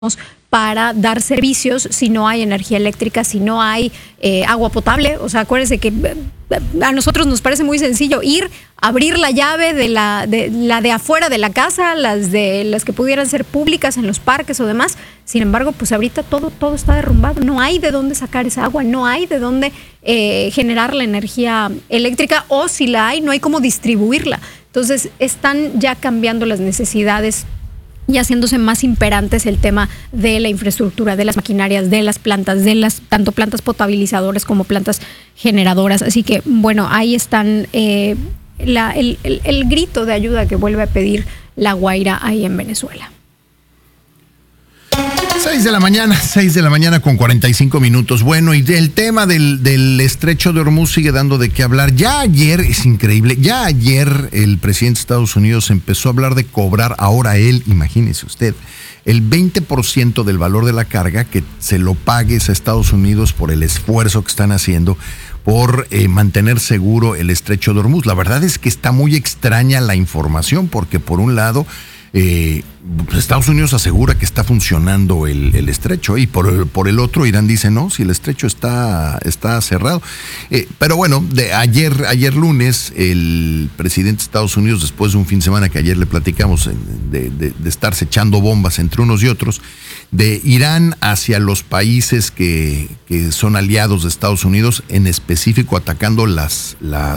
para dar servicios si no hay energía eléctrica, si no hay agua potable. O sea, acuérdense que a nosotros nos parece muy sencillo ir, abrir la llave de la de afuera de la casa, las que pudieran ser públicas en los parques o demás. Sin embargo, pues ahorita todo está derrumbado. No hay de dónde sacar esa agua, no hay de dónde generar la energía eléctrica, o si la hay, no hay cómo distribuirla. Entonces, están ya cambiando las necesidades y haciéndose más imperantes el tema de la infraestructura, de las maquinarias, de las plantas, tanto plantas potabilizadoras como plantas generadoras. Así que, bueno, ahí están el grito de ayuda que vuelve a pedir La Guaira ahí en Venezuela. 6 de la mañana con 45 minutos. Bueno, y el tema del estrecho de Hormuz sigue dando de qué hablar. Ya ayer, es increíble, el presidente de Estados Unidos empezó a hablar de cobrar, ahora él, imagínese usted, el 20% del valor de la carga, que se lo pagues a Estados Unidos por el esfuerzo que están haciendo por mantener seguro el estrecho de Hormuz. La verdad es que está muy extraña la información, porque por un lado Estados Unidos asegura que está funcionando el estrecho, y por el otro Irán dice no, si el estrecho está cerrado. Pero bueno, ayer lunes el presidente de Estados Unidos, después de un fin de semana que ayer le platicamos de estarse echando bombas entre unos y otros, de Irán hacia los países que son aliados de Estados Unidos, en específico atacando las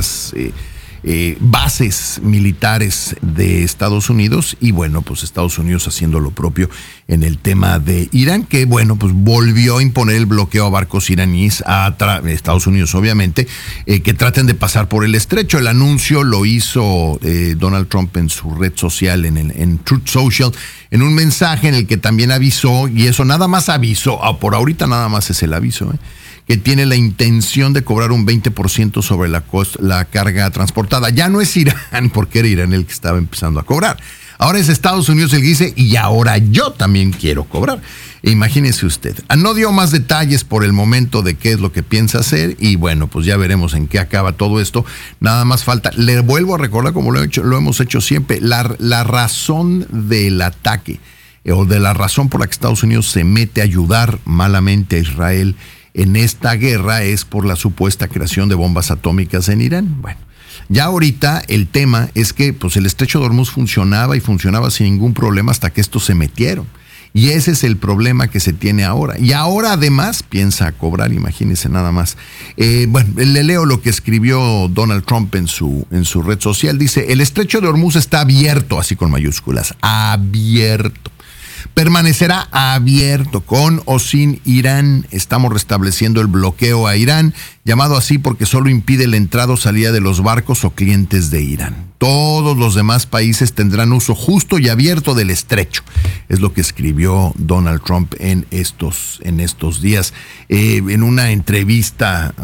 bases militares de Estados Unidos, y bueno, pues Estados Unidos haciendo lo propio en el tema de Irán, que bueno, pues volvió a imponer el bloqueo a barcos iraníes, a Estados Unidos obviamente, que traten de pasar por el estrecho. El anuncio lo hizo Donald Trump en su red social, en Truth Social, en un mensaje en el que también avisó, y eso nada más avisó, por ahorita nada más es el aviso, que tiene la intención de cobrar un 20% sobre la carga transportada. Ya no es Irán, porque era Irán el que estaba empezando a cobrar. Ahora es Estados Unidos el que dice, y ahora yo también quiero cobrar. Imagínese usted. No dio más detalles por el momento de qué es lo que piensa hacer, y bueno, pues ya veremos en qué acaba todo esto. Nada más falta, le vuelvo a recordar, como lo hemos hecho siempre, la razón del ataque, o de la razón por la que Estados Unidos se mete a ayudar malamente a Israel en esta guerra, es por la supuesta creación de bombas atómicas en Irán. Bueno, ya ahorita el tema es que pues el estrecho de Hormuz funcionaba sin ningún problema hasta que estos se metieron. Y ese es el problema que se tiene ahora. Y ahora además piensa cobrar, imagínense nada más. Bueno, le leo lo que escribió Donald Trump en su red social. Dice, el estrecho de Hormuz está abierto, así con mayúsculas, abierto. Permanecerá abierto con o sin Irán. Estamos restableciendo el bloqueo a Irán, llamado así porque solo impide la entrada o salida de los barcos o clientes de Irán. Todos los demás países tendrán uso justo y abierto del estrecho. Es lo que escribió Donald Trump en estos días. En una entrevista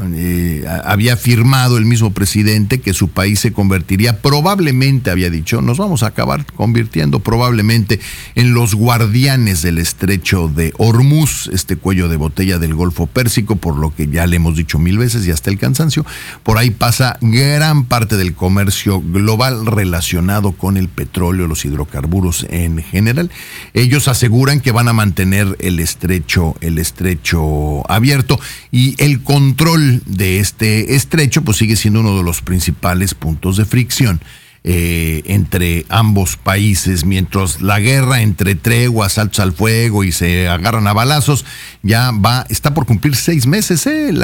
había afirmado el mismo presidente que su país se convertiría probablemente, había dicho, nos vamos a acabar convirtiendo probablemente en los guardianes del estrecho de Hormuz, este cuello de botella del Golfo Pérsico, por lo que ya le hemos dicho 1000 veces y hasta el cansancio. Por ahí pasa gran parte del comercio global relacionado con el petróleo, los hidrocarburos en general. Ellos aseguran que van a mantener el estrecho abierto, y el control de este estrecho pues sigue siendo uno de los principales puntos de fricción entre ambos países, mientras la guerra entre treguas, saltos al fuego y se agarran a balazos, está por cumplir 6 meses,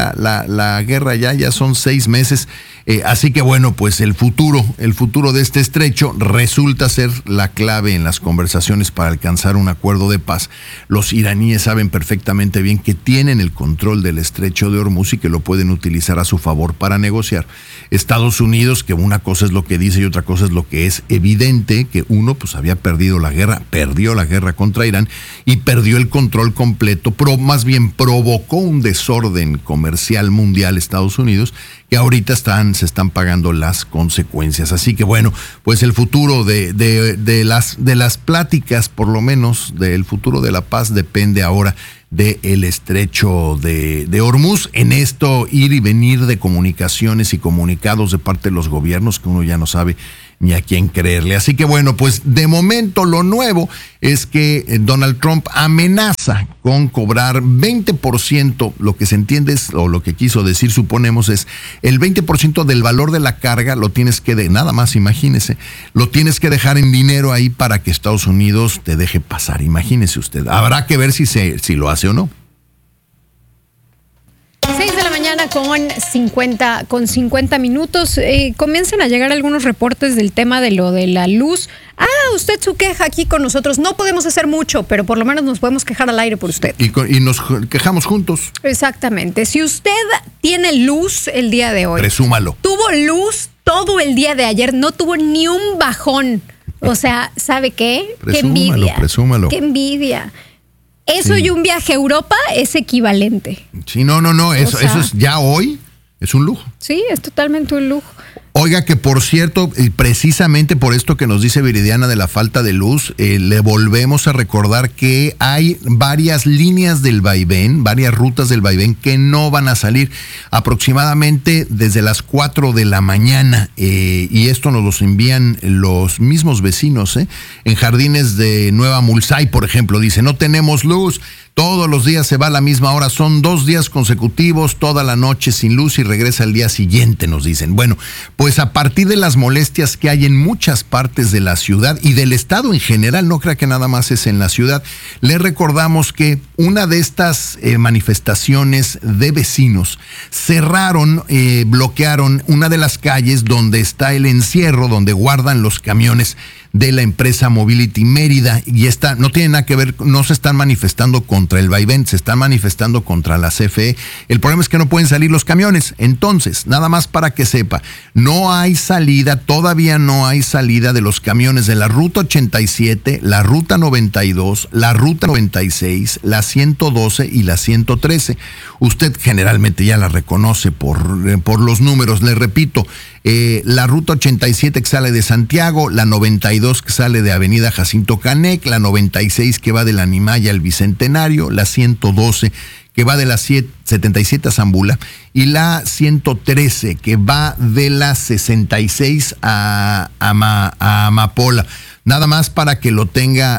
la guerra ya son 6 meses, así que bueno, pues el futuro de este estrecho resulta ser la clave en las conversaciones para alcanzar un acuerdo de paz. Los iraníes saben perfectamente bien que tienen el control del estrecho de Hormuz y que lo pueden utilizar a su favor para negociar. Estados Unidos, que una cosa es lo que dice y otra cosa es lo que es evidente, que uno pues había perdió la guerra contra Irán y perdió el control completo, más bien provocó un desorden comercial mundial Estados Unidos, que ahorita se están pagando las consecuencias. Así que bueno, pues el futuro de las pláticas, por lo menos del futuro de la paz, depende ahora del estrecho de Hormuz. En esto ir y venir de comunicaciones y comunicados de parte de los gobiernos, que uno ya no sabe ni a quién creerle. Así que bueno, pues de momento lo nuevo es que Donald Trump amenaza con cobrar 20%, lo que se entiende es, o lo que quiso decir, suponemos, es el 20% del valor de la carga lo tienes que, nada más imagínese, lo tienes que dejar en dinero ahí para que Estados Unidos te deje pasar. Imagínese usted. Habrá que ver si lo hace o no. 6 de la mañana con 50 minutos. Comienzan a llegar algunos reportes del tema de lo de la luz. Usted su queja aquí con nosotros. No podemos hacer mucho, pero por lo menos nos podemos quejar al aire por usted. Y nos quejamos juntos. Exactamente. Si usted tiene luz el día de hoy, presúmalo. Tuvo luz todo el día de ayer, no tuvo ni un bajón. O sea, ¿sabe qué? Qué envidia. Presúmalo. Qué envidia. Eso y un viaje a Europa es equivalente. Sí, no. Eso es ya hoy, es un lujo. Sí, es totalmente un lujo. Oiga, que por cierto, precisamente por esto que nos dice Viridiana de la falta de luz, le volvemos a recordar que hay varias líneas del vaivén, varias rutas del vaivén que no van a salir aproximadamente desde las 4 de la mañana. Y esto nos los envían los mismos vecinos. En Jardines de Nueva Mulsay, por ejemplo, dice, no tenemos luz. Todos los días se va a la misma hora, son 2 días consecutivos, toda la noche sin luz y regresa al día siguiente, nos dicen. Bueno, pues a partir de las molestias que hay en muchas partes de la ciudad y del estado en general, no crea que nada más es en la ciudad, le recordamos que una de estas manifestaciones de vecinos cerraron, bloquearon una de las calles donde está el encierro, donde guardan los camiones de la empresa Mobility Mérida, y no tiene nada que ver, no se están manifestando contra el vaivén, se están manifestando contra la CFE. El problema es que no pueden salir los camiones. Entonces, nada más para que sepa, no hay salida, todavía no hay salida de los camiones de la Ruta 87, la Ruta 92, la Ruta 96, la 112 y la 113. Usted generalmente ya la reconoce por los números, le repito, la Ruta 87 que sale de Santiago, la 92 que sale de Avenida Jacinto Canec, la 96 que va de la Nimaya al Bicentenario, la 112 que va de la 77 a Zambula y la 113 que va de la 66 a Amapola. Nada más para que lo tenga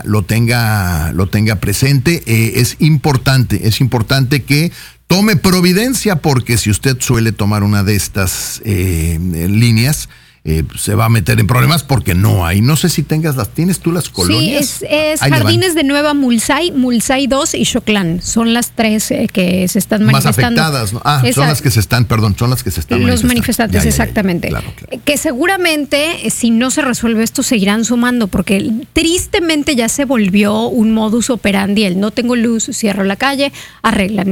presente. Es importante que tome providencia, porque si usted suele tomar una de estas líneas, se va a meter en problemas porque no hay. No sé si tienes tú las colonias. Sí, es Jardines de Nueva Mulsay, Mulsay 2 y Xoclán. Son las 3 que se están manifestando. Más afectadas, ¿no? Son las que se están manifestando. Los manifestantes, exactamente. Claro. Que seguramente, si no se resuelve esto, seguirán sumando, porque tristemente ya se volvió un modus operandi. El no tengo luz, cierro la calle, arreglan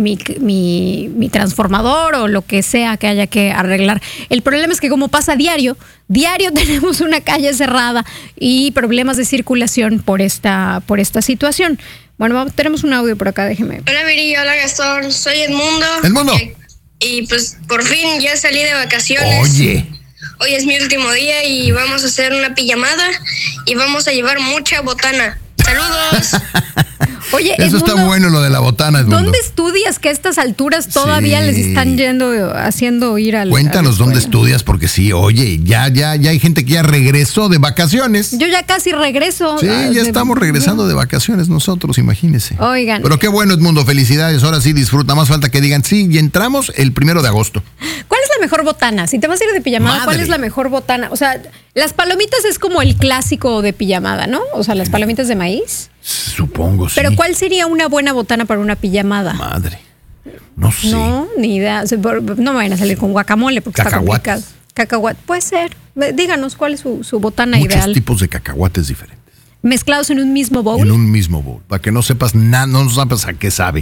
mi transformador o lo que sea que haya que arreglar. El problema es que como pasa diario tenemos una calle cerrada y problemas de circulación por esta situación. Bueno, tenemos un audio por acá, déjeme. Hola Viri, hola Gastón, soy Edmundo. Edmundo. Y pues por fin ya salí de vacaciones. Oye. Hoy es mi último día y vamos a hacer una pijamada y vamos a llevar mucha botana. ¡Saludos! Oye, eso Edmundo, está bueno, lo de la botana, Edmundo. ¿Dónde estudias que a estas alturas todavía les están haciendo ir al... Cuéntanos dónde estudias, porque sí, oye, ya hay gente que ya regresó de vacaciones. Yo ya casi regreso. Sí, ya estamos regresando de vacaciones nosotros, imagínense. Oigan. Pero qué bueno, Edmundo, felicidades. Ahora sí disfruta, más falta que digan sí, y entramos el 1 de agosto. ¿Cuál es la mejor botana? Si te vas a ir de pijamada, ¿cuál es la mejor botana? O sea, las palomitas es como el clásico de pijamada, ¿no? O sea, las palomitas de maíz. Supongo, sí. Pero ¿cuál sería una buena botana para una pijamada? Madre, no sé. No, ni idea. No me vayan a salir con guacamole porque está complicado. Cacahuate, puede ser. Díganos cuál es su botana ideal. Muchos tipos de cacahuates diferentes. Mezclados en un mismo bowl. En un mismo bowl, para que no sepas nada, no sepas a qué sabe.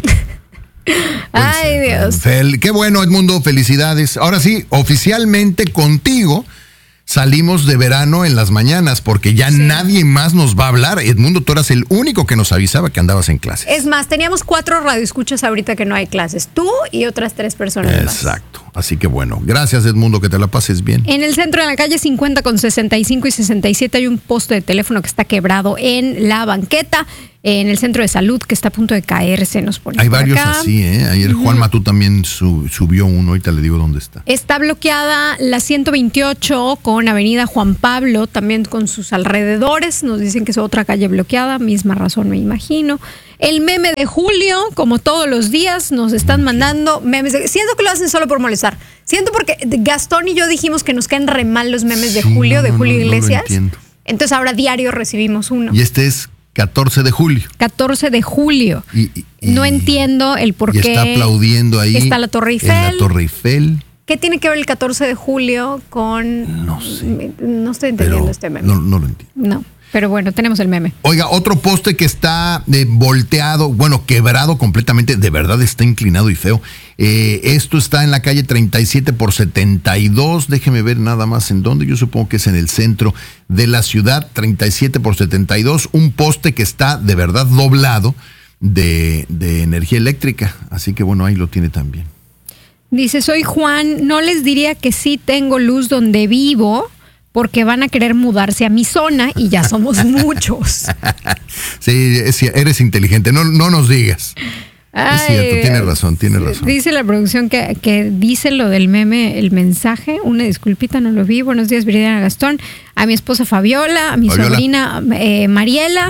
Ay, Dios. Qué bueno, Edmundo, felicidades. Ahora sí, oficialmente contigo salimos de verano en las mañanas, porque ya nadie más nos va a hablar. Edmundo, tú eras el único que nos avisaba que andabas en clases. Es más, teníamos 4 radioescuchas ahorita que no hay clases. Tú y otras 3 personas más. Exacto. Así que bueno, gracias Edmundo, que te la pases bien. En el centro, de la calle 50 con 65 y 67, hay un poste de teléfono que está quebrado en la banqueta. En el centro de salud, que está a punto de caerse, nos ponen. Hay por varios acá. así, ¿eh? Ayer Juan Matú también subió uno, ahorita le digo dónde está. Está bloqueada la 128 con Avenida Juan Pablo, también con sus alrededores. Nos dicen que es otra calle bloqueada, misma razón me imagino. El meme de Julio, como todos los días, nos están mandando memes. Siento que lo hacen solo por molestar. Siento porque Gastón y yo dijimos que nos caen re mal los memes de Julio, de Julio Iglesias. No lo entiendo. Entonces ahora diario recibimos uno. Y este es 14 de julio. 14 de julio. Y no entiendo el por y qué. está aplaudiendo ahí. Está la Torre Eiffel. En la Torre Eiffel. ¿Qué tiene que ver el 14 de julio con...? No sé. No estoy entendiendo Pero este meme. no lo entiendo. No, pero bueno, tenemos el meme. Oiga, otro poste que está volteado, bueno, quebrado completamente, de verdad está inclinado y feo. Esto está en la calle 37 por 72, déjeme ver nada más en dónde, yo supongo que es en el centro de la ciudad, 37 por 72, un poste que está de verdad doblado de energía eléctrica, así que bueno, ahí lo tiene también. Dice, soy Juan, no les diría que sí tengo luz donde vivo, porque van a querer mudarse a mi zona y ya somos muchos. Sí, eres inteligente, no nos digas. Ay, es cierto, tiene razón. Dice la producción que dice lo del meme, el mensaje. Una disculpita, no lo vi. Buenos días, Viridiana Gastón. A mi esposa Fabiola, a mi sobrina Mariela.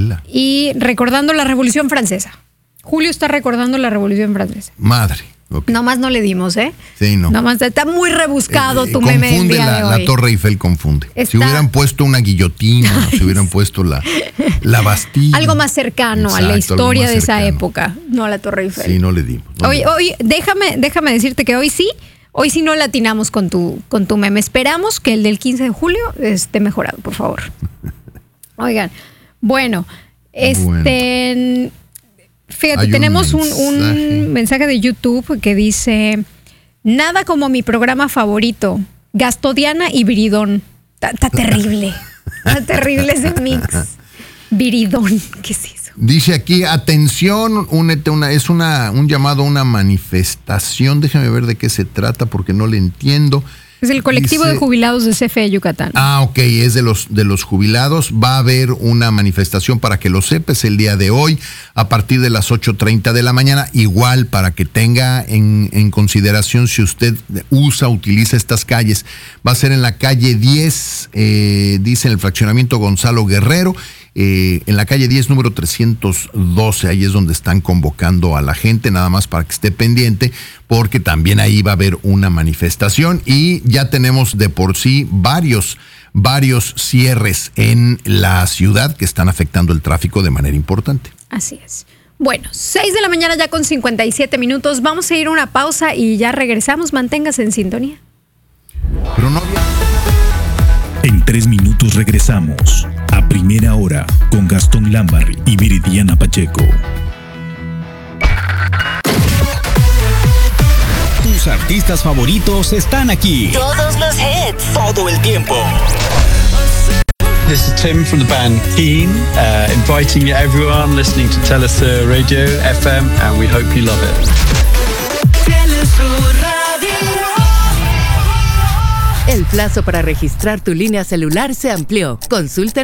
Y recordando la Revolución Francesa. Julio está recordando la Revolución Francesa. Madre. Okay. Nomás no le dimos, ¿eh? Sí, no. Nomás está muy rebuscado tu meme del día de hoy. La Torre Eiffel confunde. Si hubieran puesto una guillotina, si hubieran puesto la Bastilla. Algo más cercano a la historia de esa época, no a la Torre Eiffel. Sí, no le dimos. Hoy déjame decirte que hoy sí no latinamos con tu meme. Esperamos que el del 15 de julio esté mejorado, por favor. Oigan, bueno. Fíjate, tenemos un mensaje de YouTube que dice: nada como mi programa favorito, Gastodiana y Viridón. Está terrible. Está terrible ese mix. Viridón, ¿qué es eso? Dice aquí, atención, es un llamado a una manifestación. Déjame ver de qué se trata porque no le entiendo. Es el colectivo de jubilados de CFE Yucatán. Ok, es de los jubilados. Va a haber una manifestación, para que lo sepas, el día de hoy a partir de las 8:30 de la mañana. Igual, para que tenga en consideración si usted utiliza estas calles. Va a ser en la calle 10, dice en el fraccionamiento Gonzalo Guerrero. En la calle 10, número 312, ahí es donde están convocando a la gente, nada más para que esté pendiente, porque también ahí va a haber una manifestación y ya tenemos de por sí varios cierres en la ciudad que están afectando el tráfico de manera importante. Así es. Bueno, 6 de la mañana ya con 57 minutos, vamos a ir a una pausa y ya regresamos, manténgase en sintonía. Pero no... En 3 minutos regresamos a Primera Hora con Gastón Lambarri y Viridiana Pacheco. Tus artistas favoritos están aquí. Todos los hits. Todo el tiempo. This is Tim from the band Keen, inviting everyone listening to Telesur Radio FM, and we hope you love it. El plazo para registrar tu línea celular se amplió. Consulta en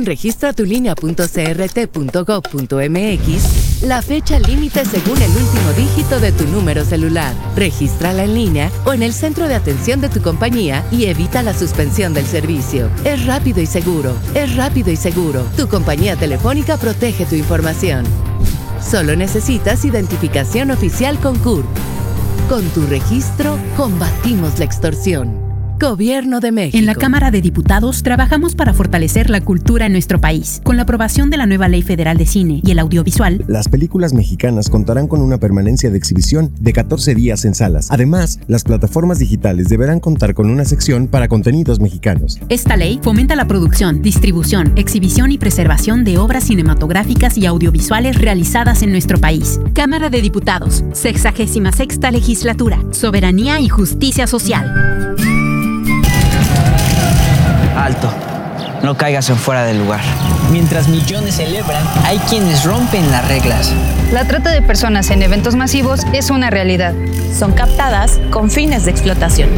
registratulinea.crt.gov.mx la fecha límite según el último dígito de tu número celular. Regístrala en línea o en el centro de atención de tu compañía y evita la suspensión del servicio. Es rápido y seguro. Tu compañía telefónica protege tu información. Solo necesitas identificación oficial con CURP. Con tu registro, combatimos la extorsión. Gobierno de México. En la Cámara de Diputados trabajamos para fortalecer la cultura en nuestro país. Con la aprobación de la nueva Ley Federal de Cine y el Audiovisual, las películas mexicanas contarán con una permanencia de exhibición de 14 días en salas. Además, las plataformas digitales deberán contar con una sección para contenidos mexicanos. Esta ley fomenta la producción, distribución, exhibición y preservación de obras cinematográficas y audiovisuales realizadas en nuestro país. Cámara de Diputados, 66ª Legislatura. Soberanía y justicia social. Alto. no caigas en fuera del lugar. Mientras millones celebran, hay quienes rompen las reglas. La trata de personas en eventos masivos es una realidad. Son captadas con fines de explotación.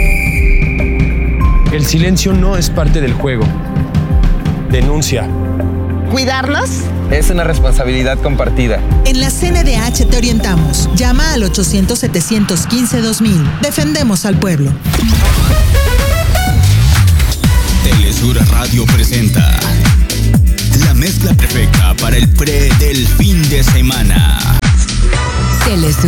El silencio no es parte del juego. Denuncia. ¿Cuidarnos? Es una responsabilidad compartida. En la CNDH te orientamos. Llama al 800-715-2000. Defendemos al pueblo. Telesur Radio presenta la mezcla perfecta para el pre del fin de semana. Telesur